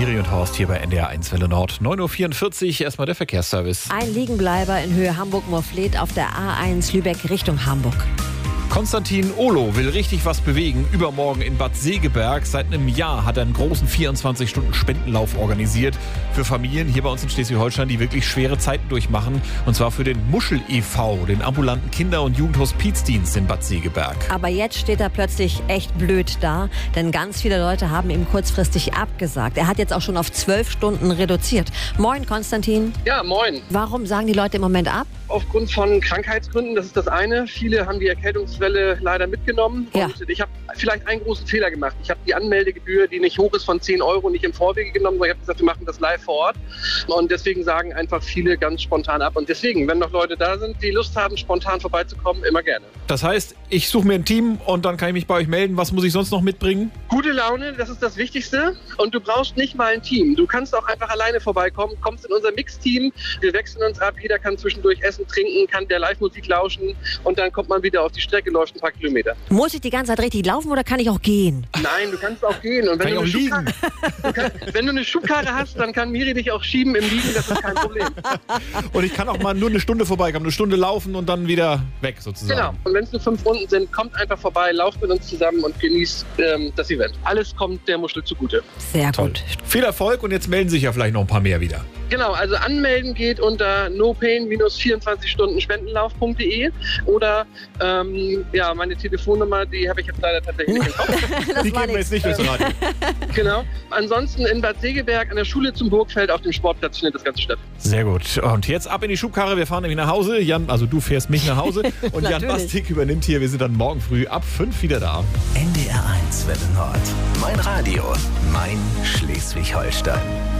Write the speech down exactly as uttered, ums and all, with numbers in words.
Miri und Horst hier bei N D R eins Welle Nord. neun Uhr vierundvierzig, erstmal der Verkehrsservice. Ein Liegenbleiber in Höhe Hamburg-Morfleet auf der A eins Lübeck Richtung Hamburg. Konstantin Ohlo will richtig was bewegen. Übermorgen in Bad Segeberg. Seit einem Jahr hat er einen großen vierundzwanzig Stunden Spendenlauf organisiert für Familien hier bei uns in Schleswig-Holstein, die wirklich schwere Zeiten durchmachen. Und zwar für den Muschel e V, den ambulanten Kinder- und Jugendhospizdienst in Bad Segeberg. Aber jetzt steht er plötzlich echt blöd da, denn ganz viele Leute haben ihm kurzfristig abgesagt. Er hat jetzt auch schon auf zwölf Stunden reduziert. Moin, Konstantin. Ja, moin. Warum sagen die Leute im Moment ab? Aufgrund von Krankheitsgründen, das ist das eine. Viele haben die Erkältungswelle leider mitgenommen. Ja. Und ich habe vielleicht einen großen Fehler gemacht. Ich habe die Anmeldegebühr, die nicht hoch ist, von zehn Euro nicht im Vorwege genommen, sondern ich habe gesagt, wir machen das live vor Ort. Und deswegen sagen einfach viele ganz spontan ab. Und deswegen, wenn noch Leute da sind, die Lust haben, spontan vorbeizukommen, immer gerne. Das heißt, ich suche mir ein Team und dann kann ich mich bei euch melden. Was muss ich sonst noch mitbringen? Gute Laune, das ist das Wichtigste. Und du brauchst nicht mal ein Team. Du kannst auch einfach alleine vorbeikommen, kommst in unser Mix-Team. Wir wechseln uns ab, jeder kann zwischendurch essen, trinken, kann der Live-Musik lauschen und dann kommt man wieder auf die Strecke, läuft ein paar Kilometer. Muss ich die ganze Zeit richtig laufen oder kann ich auch gehen? Nein, du kannst auch gehen. Und wenn, Kann du ich eine, auch liegen? Schubkarre, du kannst, wenn du eine Schubkarre hast, dann kann Miri dich auch schieben im Liegen, das ist kein Problem. Und ich kann auch mal nur eine Stunde vorbeikommen, eine Stunde laufen und dann wieder weg sozusagen. Genau. Und wenn es nur fünf Runden sind, kommt einfach vorbei, lauft mit uns zusammen und genießt ähm, das Event. Alles kommt der Muschel zugute. Sehr Toll. gut. Viel Erfolg und jetzt melden sich ja vielleicht noch ein paar mehr wieder. Genau, also anmelden geht unter nopain vierundzwanzig Stunden spendenlauf punkt de oder ähm, ja, meine Telefonnummer, die habe ich jetzt leider tatsächlich nicht im Kopf. Das Die war geben wir nix. jetzt nicht durchs Radio. Genau. Ansonsten in Bad Segeberg an der Schule zum Burgfeld auf dem Sportplatz findet das Ganze statt. Sehr gut. Und jetzt ab in die Schubkarre. Wir fahren nämlich nach Hause. Jan, also du fährst mich nach Hause. Und Jan Natürlich. Bastik übernimmt hier. Wir sind dann morgen früh ab fünf wieder da. N D R eins Welle Nord. Mein Radio, mein Schleswig-Holstein.